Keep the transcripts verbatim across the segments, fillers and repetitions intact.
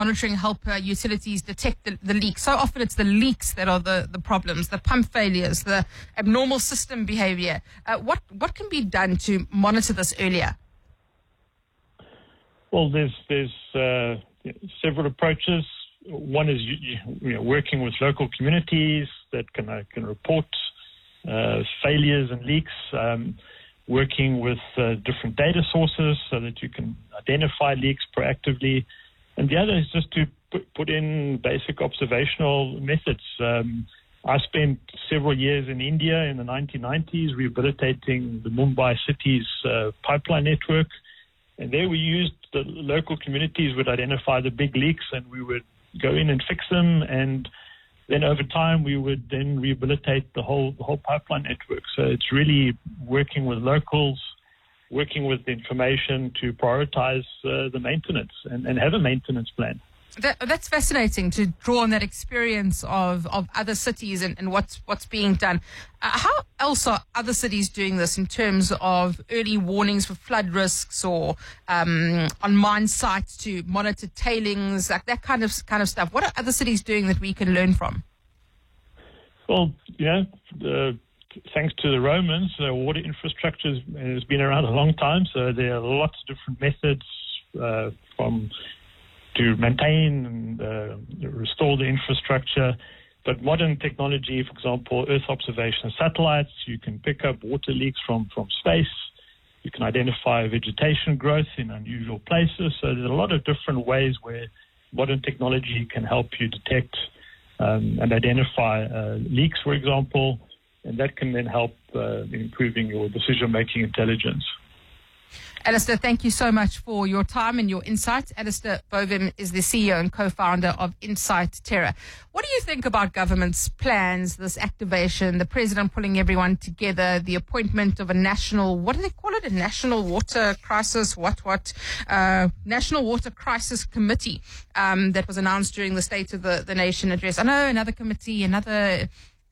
monitoring help uh, utilities detect the, the leaks? So often it's the leaks that are the, the problems, the pump failures, the abnormal system behavior. Uh, what, what can be done to monitor this earlier? Well, there's there's uh, several approaches. One is you, you know, working with local communities that can uh, can report uh, failures and leaks. Um, working with uh, different data sources so that you can identify leaks proactively. And the other is just to put, put in basic observational methods. Um, I spent several years in India in the nineteen nineties rehabilitating the Mumbai city's uh, pipeline network. And there we used the local communities would identify the big leaks and we would go in and fix them. And then over time, we would then rehabilitate the whole the whole pipeline network. So it's really working with locals, working with the information to prioritize uh, the maintenance and, and have a maintenance plan. That, that's fascinating to draw on that experience of, of other cities and, and what's what's being done. Uh, how else are other cities doing this in terms of early warnings for flood risks or um, on mine sites to monitor tailings, like that kind of kind of stuff? What are other cities doing that we can learn from? Well, you know, uh, thanks to the Romans, uh, water infrastructure has, has been around a long time, so there are lots of different methods uh, from to maintain and uh, restore the infrastructure. But modern technology, for example, Earth observation satellites, you can pick up water leaks from, from space. You can identify vegetation growth in unusual places. So there's a lot of different ways where modern technology can help you detect um, and identify uh, leaks, for example, and that can then help uh, in improving your decision-making intelligence. Alistair, thank you so much for your time and your insights. Alistair Bovim is the C E O and co-founder of Insight Terra. What do you think about government's plans, this activation, the president pulling everyone together, the appointment of a national, what do they call it, a national water crisis, what, what, uh, National Water Crisis Committee um, that was announced during the State of the, the Nation address? I know another committee, another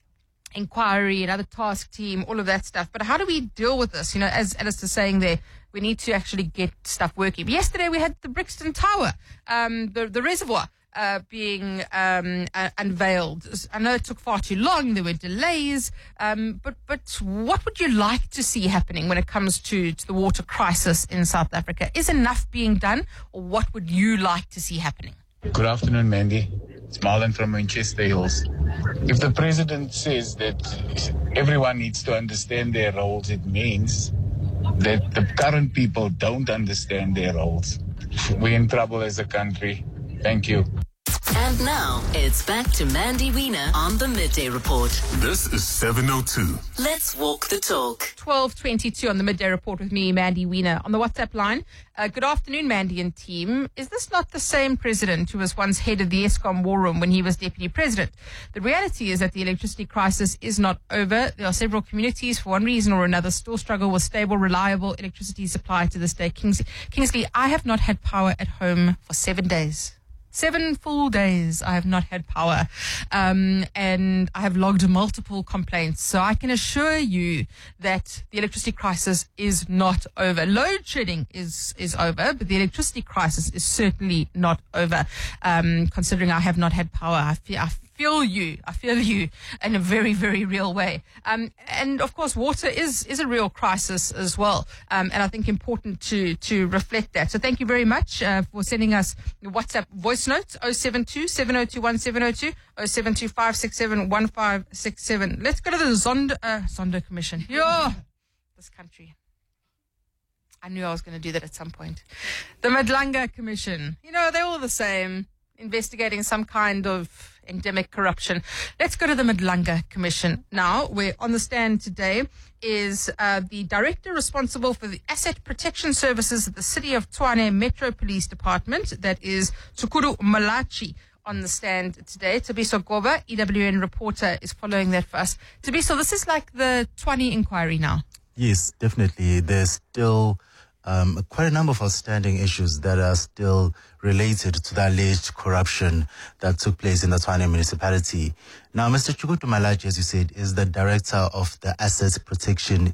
inquiry, another task team, all of that stuff. But how do we deal with this? You know, as Alistair's saying there, we need to actually get stuff working. Yesterday we had the Brixton Tower, um, the, the reservoir uh, being um, uh, unveiled. I know it took far too long. There were delays. Um, but, but what would you like to see happening when it comes to, to the water crisis in South Africa? Is enough being done, or what would you like to see happening? Good afternoon, Mandy. It's Marlon from Manchester Hills. If the president says that everyone needs to understand their roles, it means that the current people don't understand their roles. We're in trouble as a country. Thank you. And now it's back to Mandy Wiener on the Midday Report. This is seven oh two. Let's walk the talk. twelve twenty-two on the Midday Report with me, Mandy Wiener. On the WhatsApp line, uh, good afternoon, Mandy and team. Is this not the same president who was once head of the Eskom war room when he was deputy president? The reality is that the electricity crisis is not over. There are several communities, for one reason or another, still struggle with stable, reliable electricity supply to this day. Kings- Kingsley, I have not had power at home for seven days. Seven full days I have not had power, um, and I have logged multiple complaints. So I can assure you that the electricity crisis is not over. Load shedding is, is over, but the electricity crisis is certainly not over. Um, considering I have not had power, I feel, I feel you. I feel you in a very, very real way. Um, and of course, water is, is a real crisis as well. Um, and I think important to, to reflect that. So thank you very much, uh, for sending us the WhatsApp voice notes, oh seven two, seven oh two, one seven oh two, oh seven two, five six seven, one five six seven. Let's go to the Zondo, uh, Zondo Commission. Yo, this country. I knew I was going to do that at some point. The Madlanga Commission. You know, they're all the same, investigating some kind of endemic corruption. Let's go to the Madlanga Commission now, where on the stand today is uh, the director responsible for the asset protection services at the City of Tshwane Metro Police Department. That is Tsukuru Malachi on the stand today. Tabiso Goba, E W N reporter, is following that for us. Tabiso, this is like the Tshwane inquiry now. Yes, definitely. There's still Um, quite a number of outstanding issues that are still related to the alleged corruption that took place in the Tshwane municipality. Now, Mister Chukutu Malachi, as you said, is the director of the Asset Protection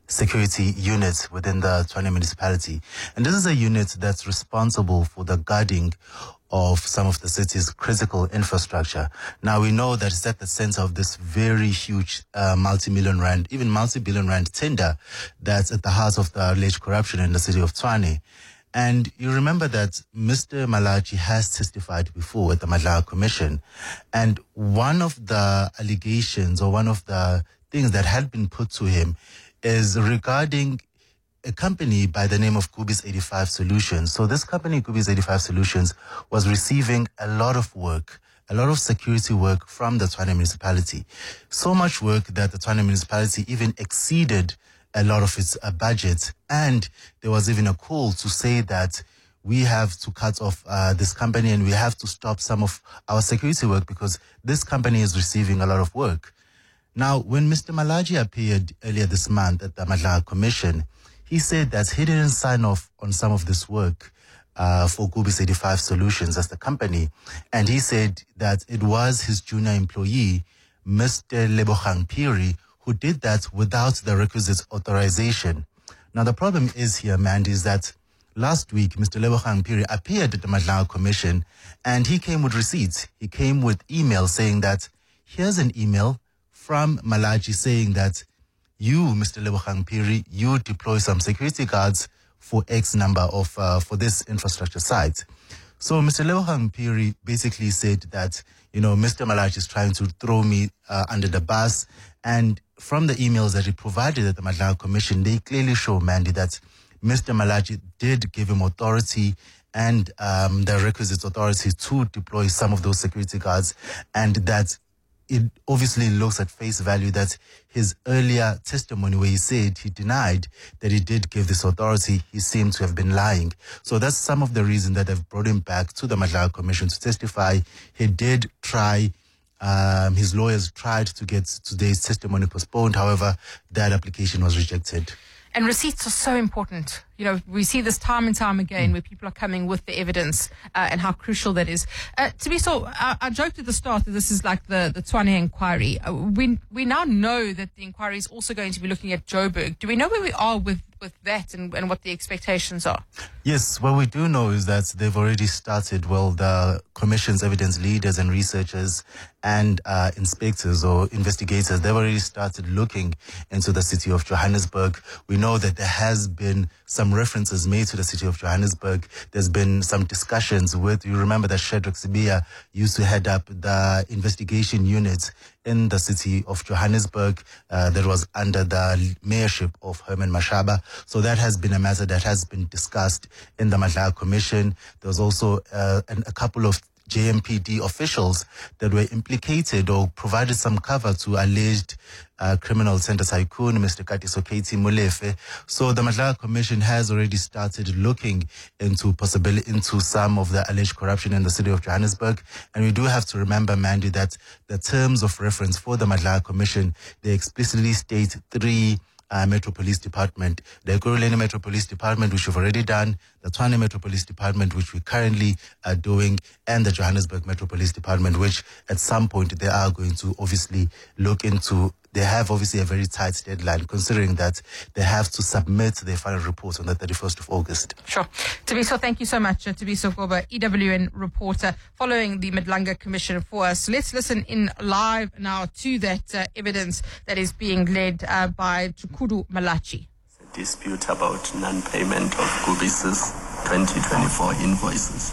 security unit within the Tshwane municipality. And this is a unit that's responsible for the guarding of some of the city's critical infrastructure. Now, we know that it's at the center of this very huge uh, multi-million rand, even multi-billion rand tender that's at the heart of the alleged corruption in the city of Tshwane. And you remember that Mister Malachi has testified before at the Madlaga Commission. And one of the allegations or one of the things that had been put to him is regarding a company by the name of Kubis eighty-five Solutions. So this company, Kubis eighty-five Solutions, was receiving a lot of work, a lot of security work from the Tshwane municipality. So much work that the Tshwane municipality even exceeded a lot of its uh, budget. And there was even a call to say that we have to cut off uh, this company and we have to stop some of our security work because this company is receiving a lot of work. Now, when Mister Malachi appeared earlier this month at the Madlaga Commission, he said that he didn't sign off on some of this work uh, for Kubis eighty-five Solutions as the company. And he said that it was his junior employee, Mister Lebogang Phiri, who did that without the requisite authorization. Now, the problem is here, Mandy, is that last week, Mister Lebogang Phiri appeared at the Madlaga Commission and he came with receipts. He came with email saying that here's an email from Malachi saying that you, Mister Lebogang Phiri, you deploy some security guards for X number of, uh, for this infrastructure site. So Mister Lebogang Phiri basically said that, you know, Mister Malachi is trying to throw me uh, under the bus. And from the emails that he provided at the Madlaga Commission, they clearly show, Mandy, that Mister Malachi did give him authority and um, the requisite authority to deploy some of those security guards, and that it obviously looks at face value that his earlier testimony where he said he denied that he did give this authority, he seemed to have been lying. So that's some of the reason that they've brought him back to the Madlaga Commission to testify. He did try, um, his lawyers tried to get today's testimony postponed. However, that application was rejected. And receipts are so important. You know, we see this time and time again mm. where people are coming with the evidence uh, and how crucial that is. Uh, to be so, I, I joked at the start that this is like the, the Tshwane inquiry. Uh, we we now know that the inquiry is also going to be looking at Joburg. Do we know where we are with, with that and, and what the expectations are? Yes, what we do know is that they've already started, well, the Commission's evidence leaders and researchers and uh, inspectors or investigators, they've already started looking into the city of Johannesburg. We know that there has been some references made to the city of Johannesburg. There's been some discussions with, you remember that Shadrack Sibiya used to head up the investigation unit in the city of Johannesburg uh, that was under the mayorship of Herman Mashaba. So that has been a matter that has been discussed in the Madlaga Commission. There was also uh, an, a couple of J M P D officials that were implicated or provided some cover to alleged uh, criminal center tycoon, Mister Katiso Katie Molefe. So the Madlaga Commission has already started looking into possibility into some of the alleged corruption in the city of Johannesburg. And we do have to remember, Mandy, that the terms of reference for the Madlaga Commission, they explicitly state three Uh, Metro Police Department, the Ekurhuleni Metro Police Department, which we've already done, the Tshwane Metro Police Department, which we currently are doing, and the Johannesburg Metro Police Department, which at some point they are going to obviously look into. They have obviously a very tight deadline, considering that they have to submit their final report on the thirty-first of August. Sure. Tabiso, thank you so much. Uh, Tabiso Goba, E W N reporter, following the Madlaga Commission for us. Let's listen in live now to that uh, evidence that is being led uh, by Tukudu Malachi. Dispute about non-payment of Kubis's twenty twenty-four invoices.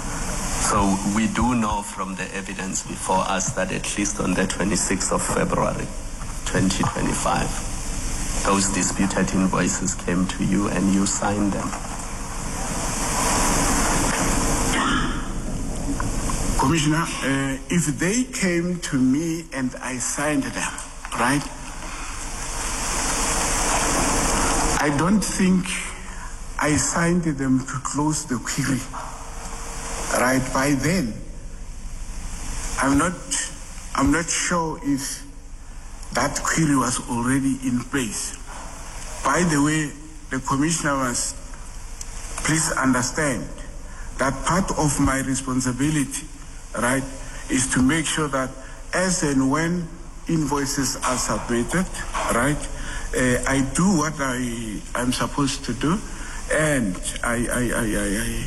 So we do know from the evidence before us that at least on the twenty-sixth of February twenty twenty-five, those disputed invoices came to you and you signed them. Commissioner, uh, if they came to me and I signed them, right? I don't think I signed them to close the query. Right, by then, I'm not, I'm not sure if that query was already in place. By the way, the commissioner must please understand that part of my responsibility, right, is to make sure that as and when invoices are submitted, right, Uh, I do what I I'm supposed to do, and I I, I, I, I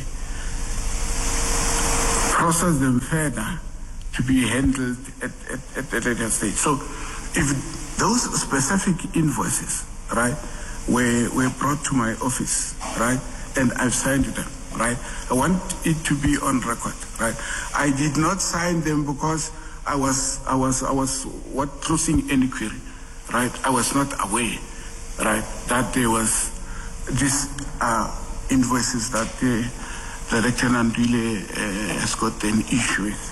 process them further to be handled at, at, at a later stage. So, if those specific invoices, right, were were brought to my office, right, and I've signed them, right, I want it to be on record, right. I did not sign them because I was I was I was what closing any query. Right, I was not aware, right, that there was these uh, invoices that the Director Nandile uh, has got an issue with.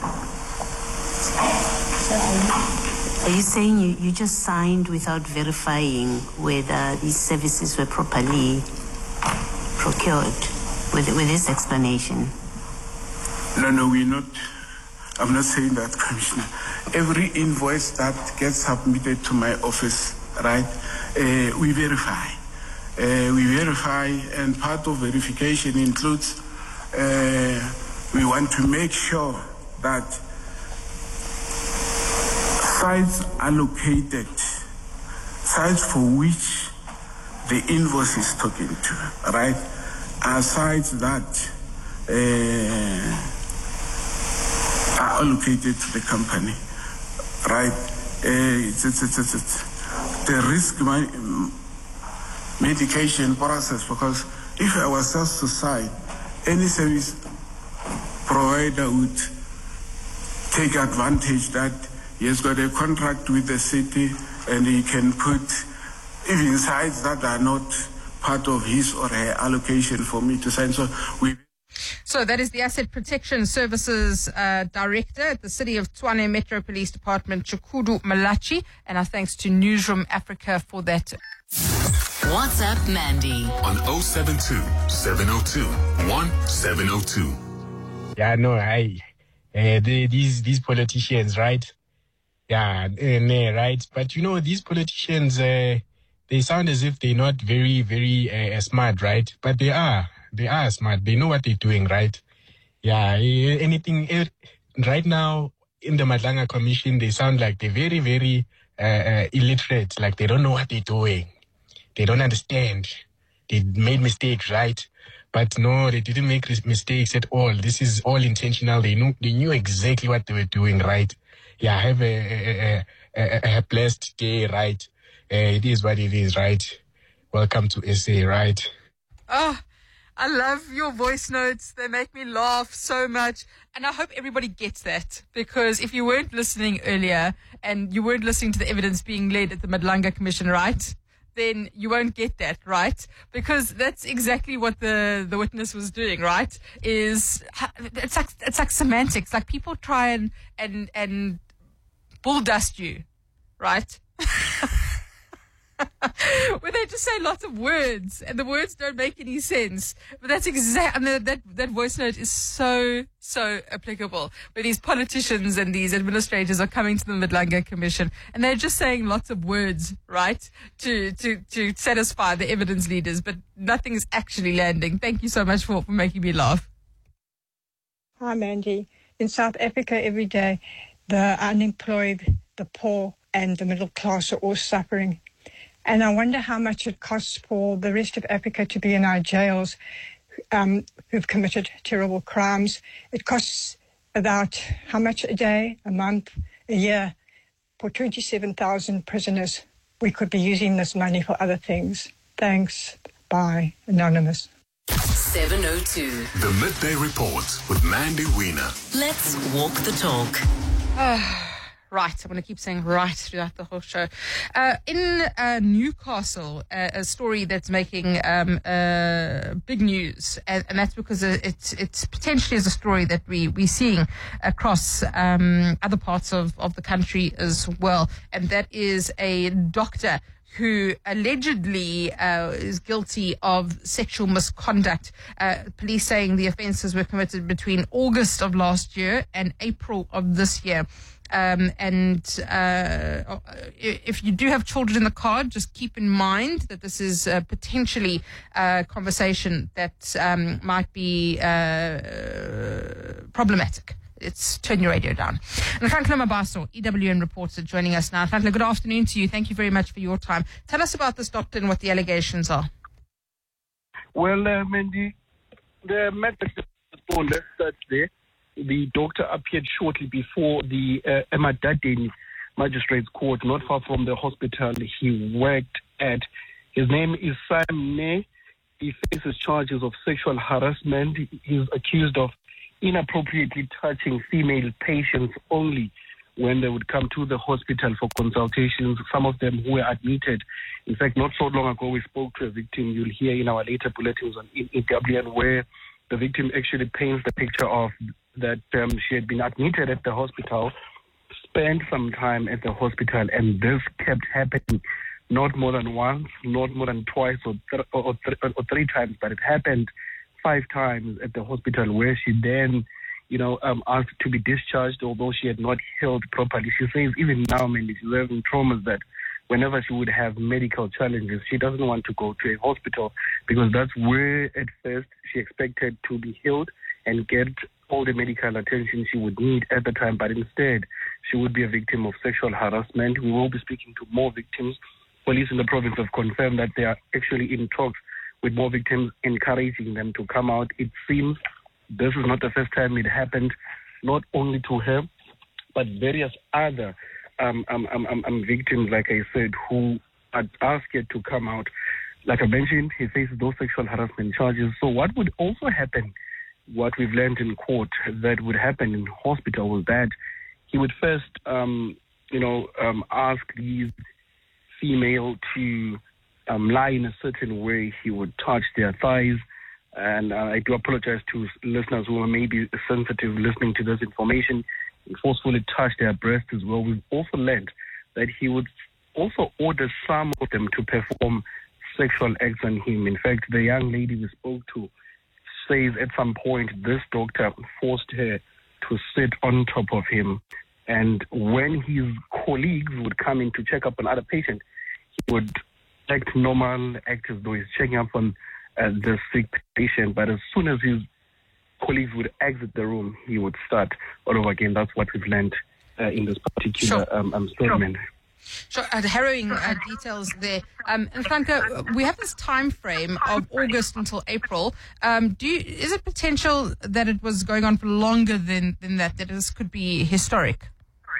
So are you saying you, you just signed without verifying whether these services were properly procured with, with this explanation? No, no, we're not. I'm not saying that, Commissioner. Every invoice that gets submitted to my office, right, uh, we verify. Uh, we verify, and part of verification includes uh, we want to make sure that sites allocated, sites for which the invoice is talking to, right, are sites that uh, are allocated to the company, right? Uh, it's, it's, it's, it's, it's the risk my, medication process, because if I was just to sign, any service provider would take advantage that he has got a contract with the city and he can put even sites that are not part of his or her allocation for me to sign. So we. So that is the Asset Protection Services uh, Director at the City of Tshwane Metro Police Department, Chukudu Malachi, and our thanks to Newsroom Africa for that. WhatsApp Mandy on oh seven two, seven oh two, one seven oh two. Yeah, no, I, uh, the, these these politicians, right? Yeah, uh, nah, right. But you know, these politicians, uh, they sound as if they're not very, very uh, smart, right? But they are. They are smart. They know what they're doing, right? Yeah, anything right now in the Madlanga Commission, they sound like they're very, very uh, uh, illiterate. Like they don't know what they're doing. They don't understand. They made mistakes, right? But no, they didn't make mistakes at all. This is all intentional. They knew, they knew exactly what they were doing, right? Yeah, have a, a, a, a blessed day, right? Uh, it is what it is, right? Welcome to S A, right? Oh, I love your voice notes. They make me laugh so much. And I hope everybody gets that, because if you weren't listening earlier and you weren't listening to the evidence being led at the Madlanga Commission, right, then you won't get that, right? Because that's exactly what the, the witness was doing, right? Is it's like it's like semantics. Like people try and and and bull dust you, right? Where they just say lots of words and the words don't make any sense. But that's exact. I mean, that that voice note is so so applicable. Where these politicians and these administrators are coming to the Madlanga Commission and they're just saying lots of words, right, to to to satisfy the evidence leaders, but nothing is actually landing. Thank you so much for for making me laugh. Hi, Mandy. In South Africa, every day, the unemployed, the poor, and the middle class are all suffering. And I wonder how much it costs for the rest of Africa to be in our jails um, who've committed terrible crimes. It costs about how much a day, a month, a year for twenty-seven thousand prisoners. We could be using this money for other things. Thanks. Bye. Anonymous. seven oh two. The Midday Report with Mandy Wiener. Let's walk the talk. Right, I'm going to keep saying right throughout the whole show. Uh, in uh, Newcastle, uh, a story that's making um, uh, big news, and, and that's because it's it's potentially is a story that we we're seeing across um, other parts of, of the country as well, and that is a doctor who allegedly uh, is guilty of sexual misconduct. Uh, police saying the offences were committed between August of last year and April of this year. Um, and uh, if you do have children in the car, just keep in mind that this is uh, potentially a conversation that um, might be uh, problematic. It's turn your radio down. And Nhlanhla Mabaso, E W N reporter, joining us now. Nhlanhla, good afternoon to you. Thank you very much for your time. Tell us about this doctor and what the allegations are. Well, uh, Mandy, the matter on let's start there. The doctor appeared shortly before the uh, Emadadeni Magistrates Court, not far from the hospital he worked at. His name is Sam Ne. He faces charges of sexual harassment. He's accused of inappropriately touching female patients only when they would come to the hospital for consultations, some of them who were admitted. In fact, not so long ago, we spoke to a victim. You'll hear in our later bulletins on E W N where the victim actually paints the picture of that um, she had been admitted at the hospital, spent some time at the hospital, and this kept happening. Not more than once, not more than twice or, th- or, th- or three times, but it happened five times at the hospital, where she then, you know, um, asked to be discharged, although she had not healed properly. She says even now, Mandy, she's having traumas that whenever she would have medical challenges, she doesn't want to go to a hospital because that's where at first she expected to be healed and get all the medical attention she would need at the time, but instead she would be a victim of sexual harassment. We will be speaking to more victims. Police in the province have confirmed that they are actually in talks with more victims, encouraging them to come out. It seems this is not the first time it happened, not only to her, but various other um, um, um, um, victims, like I said, who are asked to come out. Like I mentioned, he faces those sexual harassment charges. So what would also happen, what we've learned in court that would happen in hospital, was that he would first, um, you know, um, ask these female to um, lie in a certain way. He would touch their thighs. And uh, I do apologize to listeners who are maybe sensitive listening to this information. He forcefully touch their breasts as well. We've also learned that he would also order some of them to perform sexual acts on him. In fact, the young lady we spoke to says at some point this doctor forced her to sit on top of him. And when his colleagues would come in to check up on other patients, he would act normal, act as though he's checking up on uh, the sick patient. But as soon as his colleagues would exit the room, he would start all over again. That's what we've learned uh, in this particular Sure. um, um, statement. Sure, uh, harrowing uh, details there. Um, and Franca, we have this time frame of August until April. Um, do you, is it potential that it was going on for longer than, than that, that this could be historic?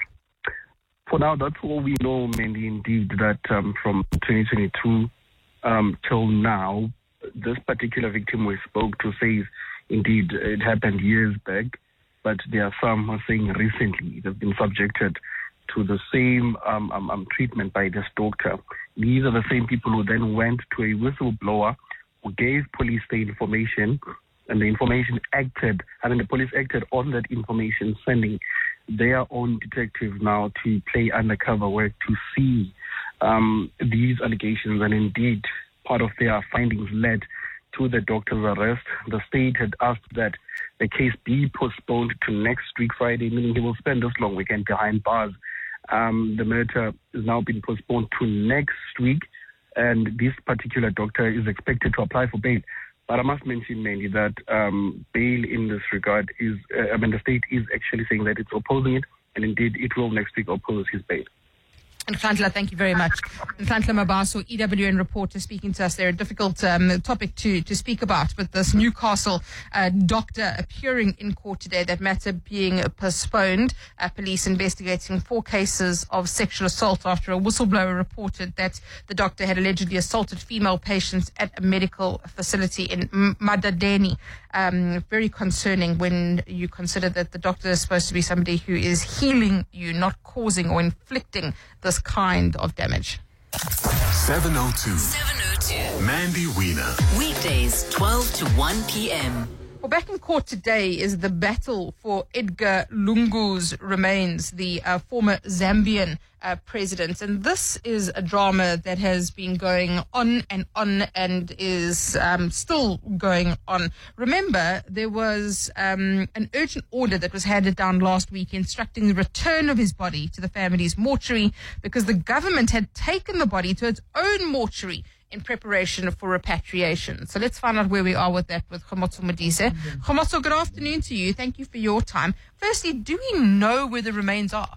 For now, that's all we know, mainly indeed, that um, from twenty twenty-two um, till now, this particular victim we spoke to says, indeed, it happened years back, but there are some who are saying recently they've been subjected to the same um, um, um, treatment by this doctor. These are the same people who then went to a whistleblower who gave police the information, and the information acted, I mean, the police acted on that information, sending their own detectives now to play undercover work to see um, these allegations, and indeed part of their findings led to the doctor's arrest. The state had asked that the case be postponed to next week, Friday, meaning he will spend this long weekend behind bars. Um, the matter has now been postponed to next week, and this particular doctor is expected to apply for bail. But I must mention, mainly, that um, bail in this regard is, uh, I mean, the state is actually saying that it's opposing it, and indeed it will next week oppose his bail. And Nhlanhla, thank you very much. Nhlanhla Mabaso, E W N reporter, speaking to us there. A difficult um, topic to, to speak about, with this Newcastle uh, doctor appearing in court today, that matter being postponed. Uh, police investigating four cases of sexual assault after a whistleblower reported that the doctor had allegedly assaulted female patients at a medical facility in Madadeni. Um, very concerning when you consider that the doctor is supposed to be somebody who is healing you, not causing or inflicting this kind of damage. seven oh two. seven oh two. Mandy Wiener. Weekdays, twelve to one p.m. Well, back in court today is the battle for Edgar Lungu's remains, the uh, former Zambian uh, president. And this is a drama that has been going on and on and is um, still going on. Remember, there was um, an urgent order that was handed down last week instructing the return of his body to the family's mortuary because the government had taken the body to its own mortuary in preparation for repatriation. So let's find out where we are with that with Khomotso Modise. Khomotso, good afternoon to you. Thank you for your time. Firstly, do we know where the remains are?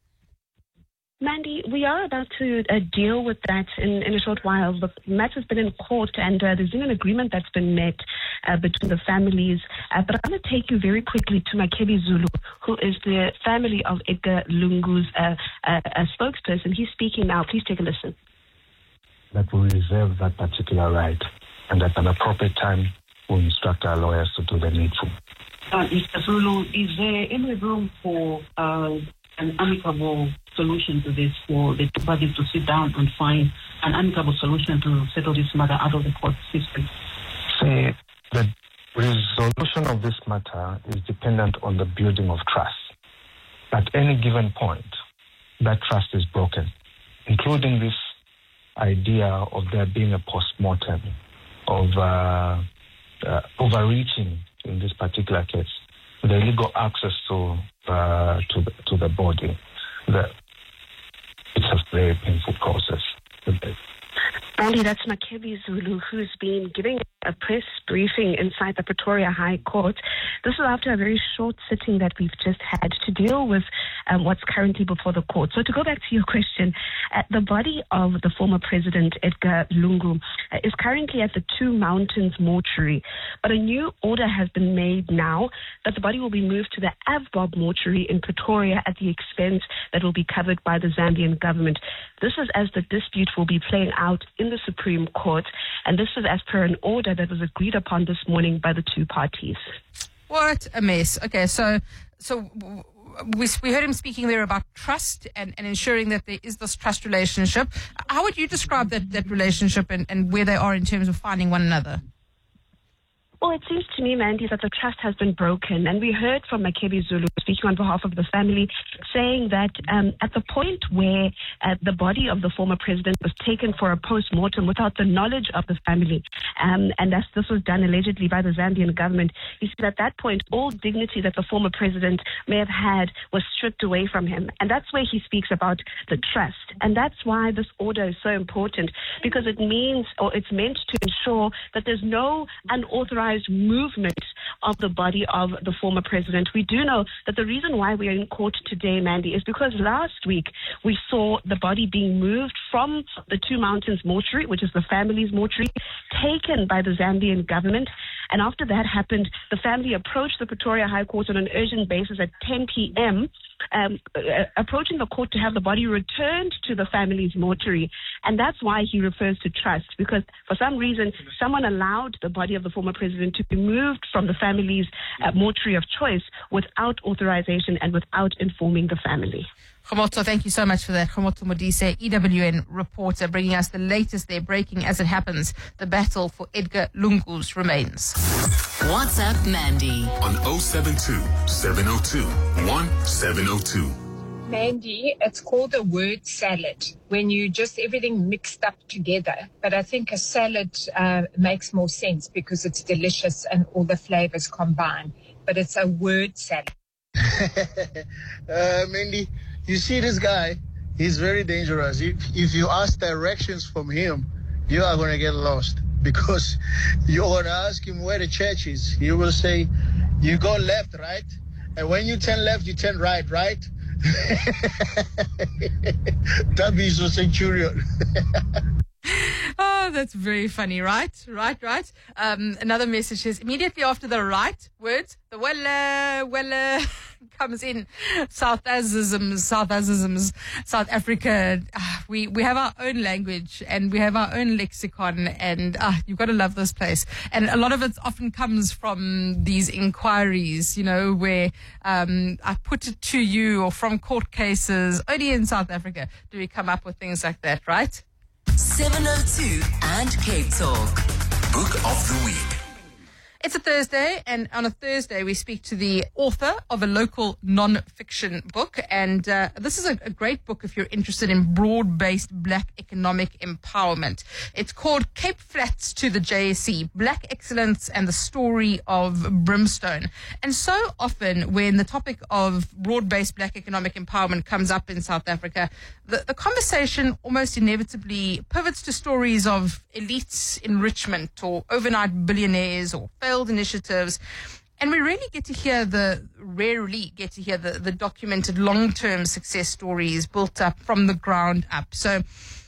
Mandy, we are about to uh, deal with that in, in a short while. The matter's been in court and uh, there's been an agreement that's been met uh, between the families. Uh, but I'm going to take you very quickly to Makebi Zulu, who is the family of Edgar Lungu's uh, uh, uh, spokesperson. He's speaking now. Please take a listen. That we reserve that particular right and at an appropriate time we'll instruct our lawyers to do the needful. Uh, Mister Zulu, is there any room for uh, an amicable solution to this, for the two parties to sit down and find an amicable solution to settle this matter out of the court system? See, the resolution of this matter is dependent on the building of trust. At any given point, that trust is broken, including this idea of there being a post-mortem, of uh, uh, overreaching in this particular case, the legal access to uh, to the, to the body. The, it's a very painful process. Andy, that's Makebi Zulu, who's been giving a press briefing inside the Pretoria High Court. This is after a very short sitting that we've just had to deal with um, what's currently before the court. So to go back to your question, uh, the body of the former president, Edgar Lungu, uh, is currently at the Two Mountains mortuary. But a new order has been made now that the body will be moved to the Avbob mortuary in Pretoria at the expense that will be covered by the Zambian government. This is as the dispute will be playing out in the Supreme Court, and this is as per an order that was agreed upon this morning by the two parties. What a mess. Okay, so so we, we heard him speaking there about trust and, and ensuring that there is this trust relationship. How would you describe that, that relationship and, and where they are in terms of finding one another? Well, it seems to me, Mandy, that the trust has been broken. And we heard from Makebi Zulu, speaking on behalf of the family, saying that um, at the point where uh, the body of the former president was taken for a post-mortem without the knowledge of the family, um, and as this was done allegedly by the Zambian government, he said at that point, all dignity that the former president may have had was stripped away from him. And that's where he speaks about the trust. And that's why this order is so important, because it means, or it's meant to ensure that there's no unauthorized movement of the body of the former president. We do know that the reason why we are in court today, Mandy, is because last week we saw the body being moved from the Two Mountains mortuary, which is the family's mortuary, taken by the Zambian government. And after that happened, the family approached the Pretoria High Court on an urgent basis at ten p.m., Um, uh, approaching the court to have the body returned to the family's mortuary. And that's why he refers to trust, because for some reason, someone allowed the body of the former president to be moved from the family's uh, mortuary of choice without authorization and without informing the family. Khomotso, thank you so much for that. Khomotso Modise, E W N reporter, bringing us the latest there, breaking as it happens. The battle for Edgar Lungu's remains. WhatsApp Mandy on oh seven two, seven oh two, one seven oh two. Mandy, it's called a word salad when you just everything mixed up together. But I think a salad uh, makes more sense because it's delicious and all the flavors combine. But it's a word salad. uh, Mandy, you see this guy, he's very dangerous. If, if you ask directions from him, you are going to get lost because you're going to ask him where the church is. He will say, you go left, right? And when you turn left, you turn right, right? That be so centurion. Oh, that's very funny, right? Right, right. Um, another message is immediately after the right words, the wella, wella comes in. South Azisms, South Azisms, South Africa. Uh, we, we have our own language and we have our own lexicon, and uh, you've got to love this place. And a lot of it often comes from these inquiries, you know, where um, I put it to you, or from court cases. Only in South Africa do we come up with things like that, right? seven oh two and Cape Talk. Book of the Week. It's a Thursday, and on a Thursday we speak to the author of a local non-fiction book, and uh, this is a, a great book if you're interested in broad-based black economic empowerment. It's called Cape Flats to the J S E, Black Excellence and the Story of Brimstone. And so often when the topic of broad-based black economic empowerment comes up in South Africa, the, the conversation almost inevitably pivots to stories of elites enrichment or overnight billionaires or failed initiatives. And we really get to hear the, rarely get to hear the, the documented long-term success stories built up from the ground up. So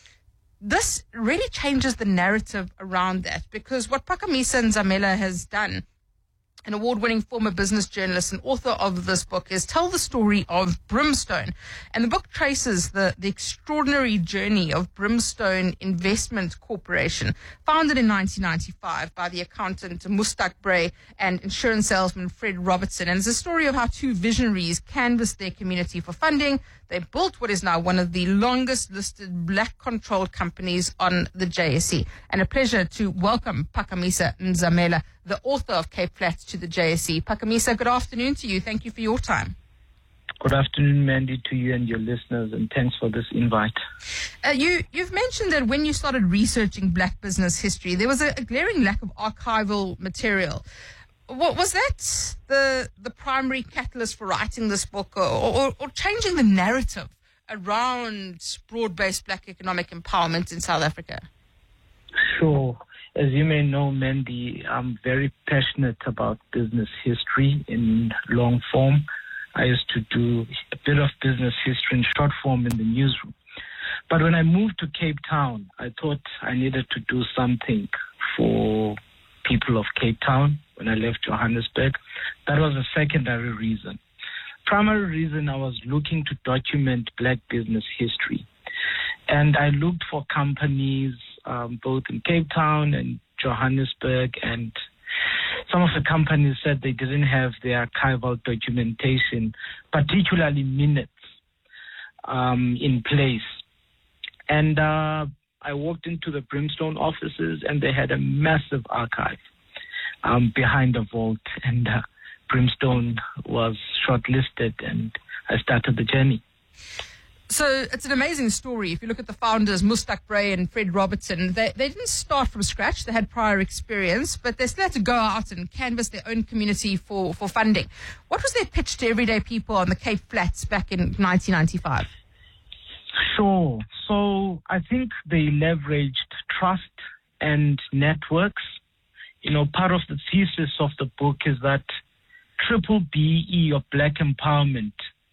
this really changes the narrative around that, because what Phakamisa Nzamela has done, an award-winning former business journalist and author of this book, is tell the story of Brimstone. And the book traces the, the extraordinary journey of Brimstone Investment Corporation, founded in nineteen ninety-five by the accountant Mustak Bray and insurance salesman Fred Robertson. And it's a story of how two visionaries canvassed their community for funding. They built what is now one of the longest listed black-controlled companies on the J S E. And a pleasure to welcome Phakamisa Nzamela, the author of Cape Flats to the J S E. Phakamisa, good afternoon to you. Thank you for your time. Good afternoon, Mandy, to you and your listeners, and thanks for this invite. Uh, you, you've mentioned that when you started researching black business history, there was a, a glaring lack of archival material. What was that the the primary catalyst for writing this book, or, or, or changing the narrative around broad-based black economic empowerment in South Africa? Sure. As you may know, Mandy, I'm very passionate about business history in long form. I used to do a bit of business history in short form in the newsroom. But when I moved to Cape Town, I thought I needed to do something for people of Cape Town when I left Johannesburg. That was a secondary reason. Primary reason, I was looking to document black business history. And I looked for companies um, both in Cape Town and Johannesburg, and some of the companies said they didn't have the archival documentation, particularly minutes, um, in place. And uh, I walked into the Brimstone offices, and they had a massive archive um, behind the vault, and uh, Brimstone was shortlisted, and I started the journey. So it's an amazing story. If you look at the founders, Mustak Bray and Fred Robertson, they, they didn't start from scratch. They had prior experience, but they still had to go out and canvass their own community for, for funding. What was their pitch to everyday people on the Cape Flats back in nineteen ninety-five? Sure. So I think they leveraged trust and networks. You know, part of the thesis of the book is that triple B E of black empowerment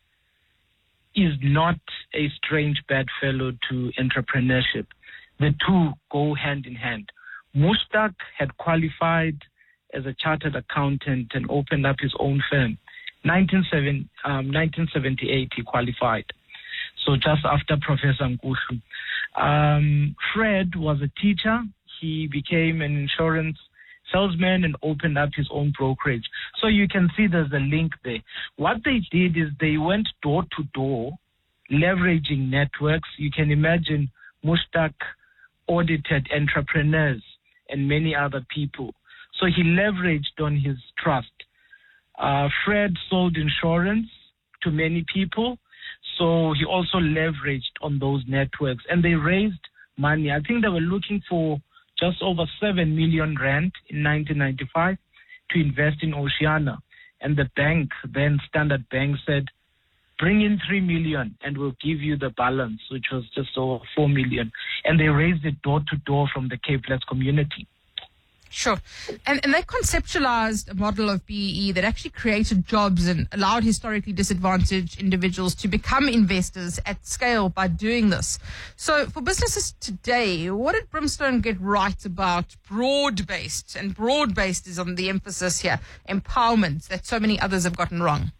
is not a strange bedfellow to entrepreneurship. The two go hand in hand. Mustak had qualified as a chartered accountant and opened up his own firm. nineteen seventy-eight, he qualified. So just after Professor Nkushu. Um, Fred was a teacher. He became an insurance salesman and opened up his own brokerage. So you can see there's a link there. What they did is they went door to door, leveraging networks. You can imagine Mustak audited entrepreneurs and many other people. So he leveraged on his trust. Uh, Fred sold insurance to many people. So he also leveraged on those networks, and they raised money. I think they were looking for just over seven million rand in nineteen ninety-five to invest in Oceana. And the bank, then Standard Bank, said, bring in three million and we'll give you the balance, which was just over four million. And they raised it door to door from the Cape Flats community. Sure. And, and they conceptualized a model of B E E that actually created jobs and allowed historically disadvantaged individuals to become investors at scale by doing this. So for businesses today, what did Brimstone get right about broad-based, and broad-based is on the emphasis here, empowerment that so many others have gotten wrong?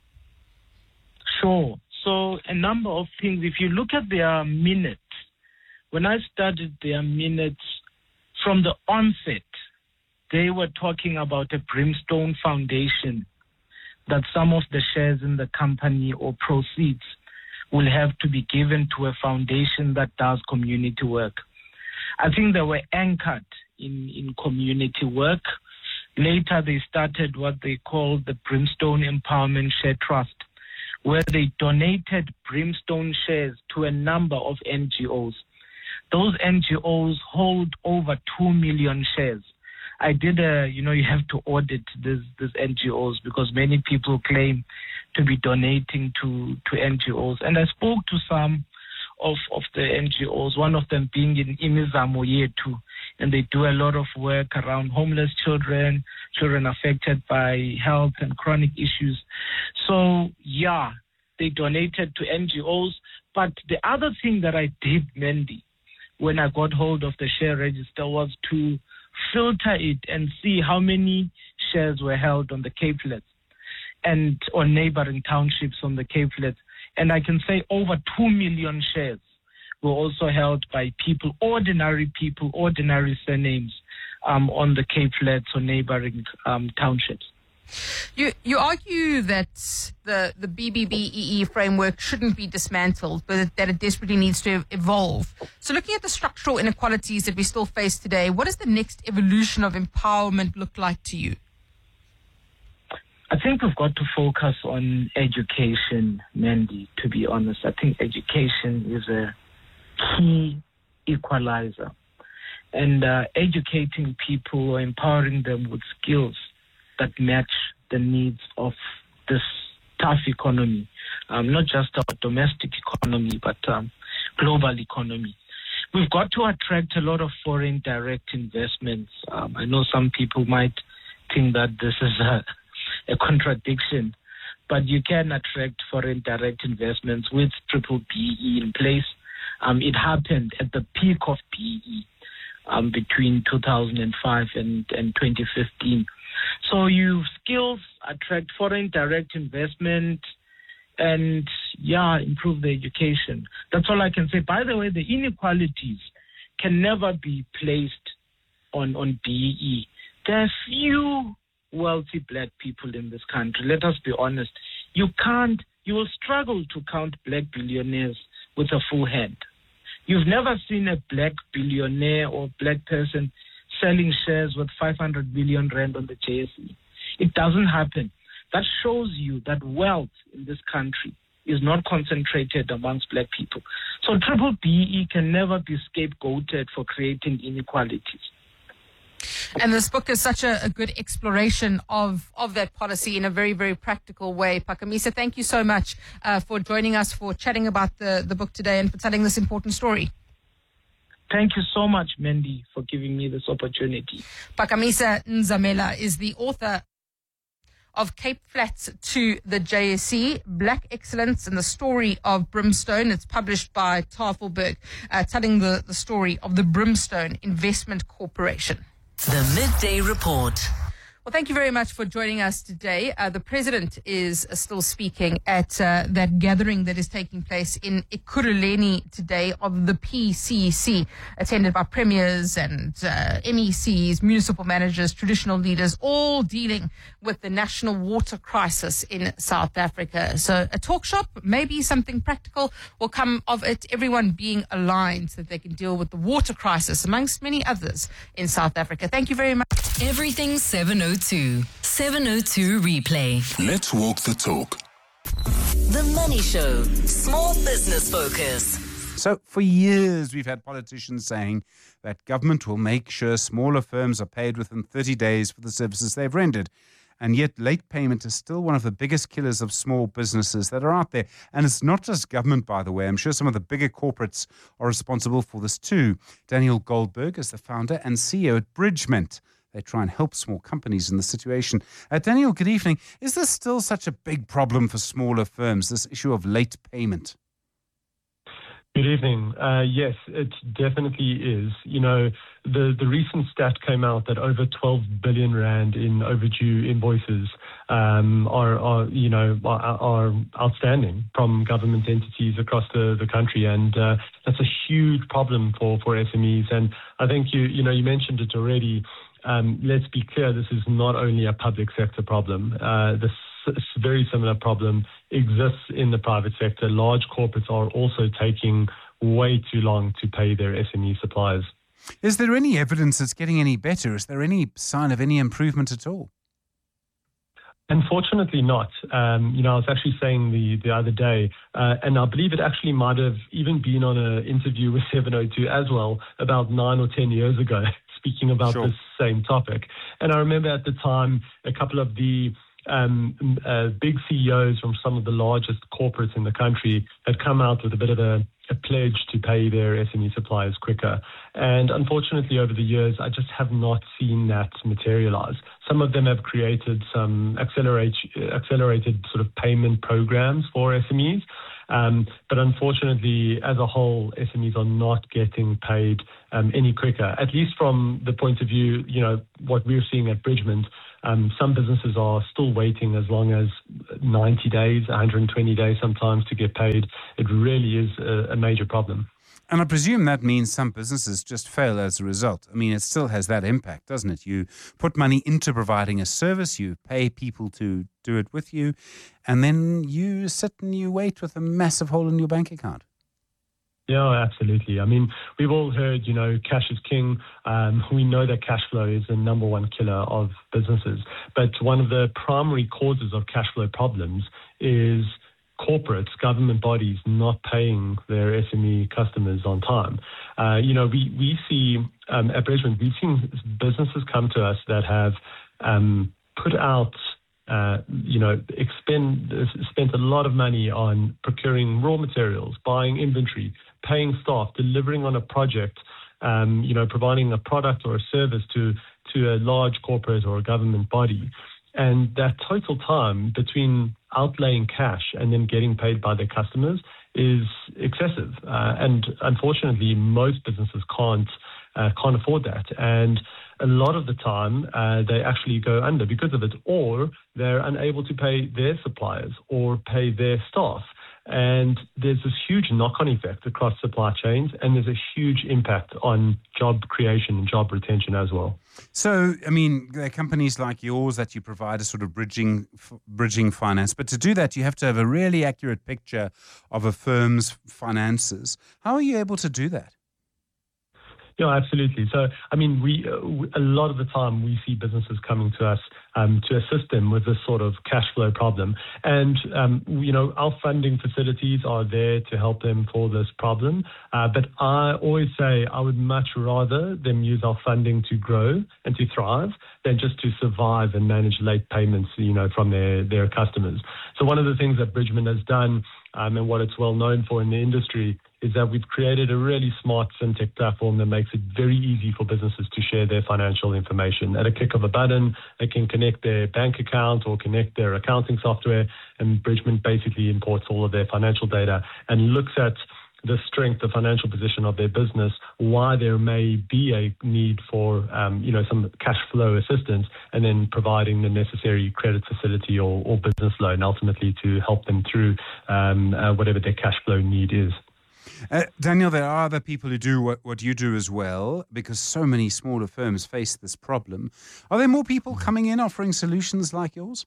Sure. So a number of things. If you look at their minutes, when I studied their minutes from the onset, they were talking about a Brimstone Foundation, that some of the shares in the company or proceeds will have to be given to a foundation that does community work. I think they were anchored in, in community work. Later, they started what they called the Brimstone Empowerment Share Trust, where they donated Brimstone shares to a number of N G Os. Those N G Os hold over two million shares. I did a, you know, you have to audit this, this N G Os because many people claim to be donating to, to N G Os. And I spoke to some of, of the N G Os, one of them being in Imizamo Yetu, and they do a lot of work around homeless children, children affected by health and chronic issues. So, yeah, they donated to N G Os. But the other thing that I did, Mandy, when I got hold of the share register was to filter it and see how many shares were held on the Cape Flats and on neighboring townships on the Cape Flats. And I can say over two million shares were also held by people, ordinary people, ordinary surnames um, on the Cape Flats or neighboring um, townships. You you argue that the, the B B B E E framework shouldn't be dismantled, but that it desperately needs to evolve. So looking at the structural inequalities that we still face today, what does the next evolution of empowerment look like to you? I think we've got to focus on education, Mandy, to be honest. I think education is a key equalizer. And uh, educating people or empowering them with skills that match the needs of this tough economy, um, not just our domestic economy, but um, global economy. We've got to attract a lot of foreign direct investments. Um, I know some people might think that this is a, a contradiction, but you can attract foreign direct investments with triple B E in place. Um, it happened at the peak of B E um, between two thousand five and, and twenty fifteen. So you skills attract foreign direct investment and, yeah, improve the education. That's all I can say. By the way, the inequalities can never be placed on, on B E. There are few wealthy black people in this country. Let us be honest. You can't, you will struggle to count black billionaires with a full hand. You've never seen a black billionaire or black person selling shares with five hundred billion rand on the J S E. It doesn't happen. That shows you that wealth in this country is not concentrated amongst black people. So triple B E can never be scapegoated for creating inequalities. And this book is such a, a good exploration of, of that policy in a very, very practical way. Phakamisa, thank you so much uh, for joining us, for chatting about the, the book today and for telling this important story. Thank you so much, Mandy, for giving me this opportunity. Phakamisa Nzamela is the author of Cape Flats to the J S E, Black Excellence and the Story of Brimstone. It's published by Tafelberg, uh, telling the, the story of the Brimstone Investment Corporation. The Midday Report. Well, thank you very much for joining us today. Uh, the president is uh, still speaking at uh, that gathering that is taking place in Ekurhuleni today of the P C C, attended by premiers and uh, M E Cs, municipal managers, traditional leaders, all dealing with the national water crisis in South Africa. So a talk shop, maybe something practical will come of it, everyone being aligned so that they can deal with the water crisis, amongst many others in South Africa. Thank you very much. Everything seven oh two. seven oh two replay. Let's walk the talk. The Money Show. Small business focus. So for years, we've had politicians saying that government will make sure smaller firms are paid within thirty days for the services they've rendered. And yet late payment is still one of the biggest killers of small businesses that are out there. And it's not just government, by the way. I'm sure some of the bigger corporates are responsible for this too. Daniel Goldberg is the founder and C E O at Bridgement. They try and help small companies in the situation. Uh, Daniel, good evening. Is this still such a big problem for smaller firms, this issue of late payment? Good evening. Uh, yes, it definitely is. You know, the, the recent stat came out that over twelve billion rand in overdue invoices um, are, are, you know, are, are outstanding from government entities across the, the country. And uh, that's a huge problem for, for S M Es. And I think, you, you know, you mentioned it already. Um, let's be clear, this is not only a public sector problem. Uh, this very similar problem exists in the private sector. Large corporates are also taking way too long to pay their S M E suppliers. Is there any evidence it's getting any better? Is there any sign of any improvement at all? Unfortunately not. Um, you know, I was actually saying the, the other day, uh, and I believe it actually might have even been on an interview with seven oh two as well, about nine or ten years ago, speaking about Sure. this same topic. And I remember at the time, a couple of the um, uh, big C E Os from some of the largest corporates in the country had come out with a bit of a, a pledge to pay their S M E suppliers quicker. And unfortunately, over the years, I just have not seen that materialize. Some of them have created some accelerate, accelerated sort of payment programs for S M Es. Um, but unfortunately, as a whole, S M Es are not getting paid um, any quicker, at least from the point of view, you know, what we're seeing at Bridgement. Um, some businesses are still waiting as long as ninety days, one hundred twenty days sometimes to get paid. It really is a, a major problem. And I presume that means some businesses just fail as a result. I mean, it still has that impact, doesn't it? You put money into providing a service, you pay people to do it with you, and then you sit and you wait with a massive hole in your bank account. Yeah, absolutely. I mean, we've all heard, you know, cash is king. Um, we know that cash flow is the number one killer of businesses. But one of the primary causes of cash flow problems is corporates, government bodies not paying their S M E customers on time. Uh, you know, we, we see um, at Bridgement, we've seen businesses come to us that have um, put out Uh, you know, expend, spent a lot of money on procuring raw materials, buying inventory, paying staff, delivering on a project, um, you know, providing a product or a service to, to a large corporate or a government body. And that total time between outlaying cash and then getting paid by their customers is excessive. Uh, and unfortunately, most businesses can't uh, can't afford that. And a lot of the time, uh, they actually go under because of it, or they're unable to pay their suppliers or pay their staff. And there's this huge knock-on effect across supply chains, and there's a huge impact on job creation and job retention as well. So, I mean, there are companies like yours that you provide a sort of bridging bridging finance, but to do that, you have to have a really accurate picture of a firm's finances. How are you able to do that? Yeah, absolutely. So, I mean, we uh, a lot of the time we see businesses coming to us um, to assist them with this sort of cash flow problem. And, um, you know, our funding facilities are there to help them for this problem. Uh, but I always say I would much rather them use our funding to grow and to thrive than just to survive and manage late payments, you know, from their, their customers. So one of the things that Bridgement has done um, and what it's well known for in the industry is that we've created a really smart fintech platform that makes it very easy for businesses to share their financial information. At a click of a button, they can connect their bank account or connect their accounting software, and Bridgement basically imports all of their financial data and looks at the strength, the financial position of their business, why there may be a need for, um, you know, some cash flow assistance, and then providing the necessary credit facility or, or business loan ultimately to help them through um, uh, whatever their cash flow need is. Uh, Daniel, there are other people who do what, what you do as well, because so many smaller firms face this problem. Are there more people coming in offering solutions like yours?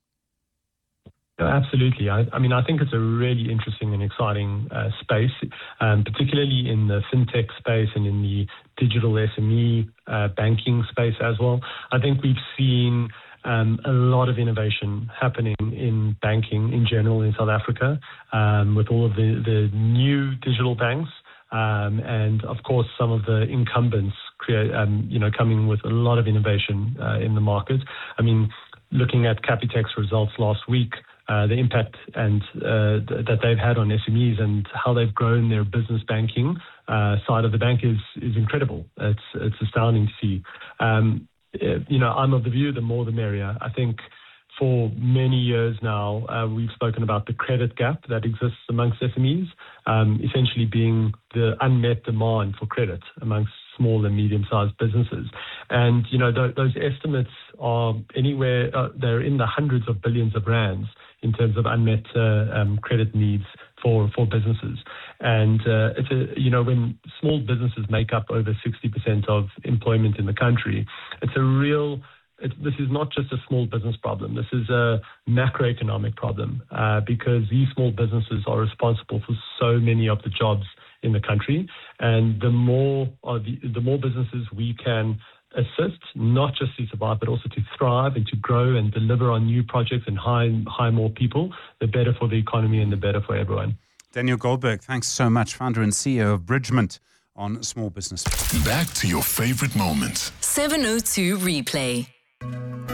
Absolutely. I, I mean, I think it's a really interesting and exciting uh, space, um, particularly in the fintech space and in the digital S M E uh, banking space as well. I think we've seen Um, a lot of innovation happening in banking in general in South Africa, um, with all of the, the new digital banks, um, and of course some of the incumbents create, um, you know, coming with a lot of innovation uh, in the market. I mean, looking at Capitec's results last week, uh, the impact and uh, th- that they've had on S M Es and how they've grown their business banking uh, side of the bank is is incredible. It's it's astounding to see. Um, You know, I'm of the view the more the merrier. I think for many years now, uh, we've spoken about the credit gap that exists amongst S M Es, um, essentially being the unmet demand for credit amongst small and medium-sized businesses. And, you know, th- those estimates are anywhere, uh, they're in the hundreds of billions of rands in terms of unmet uh, um, credit needs for, for businesses. And, uh, it's a, you know, when small businesses make up over sixty percent of employment in the country, it's a real It, this is not just a small business problem. This is a macroeconomic problem uh, because these small businesses are responsible for so many of the jobs in the country. And the more uh, the, the more businesses we can assist, not just to survive, but also to thrive and to grow and deliver on new projects and hire, hire more people, the better for the economy and the better for everyone. Daniel Goldberg, thanks so much, founder and C E O of Bridgement on small business. Back to your favorite moments. seven oh two Replay.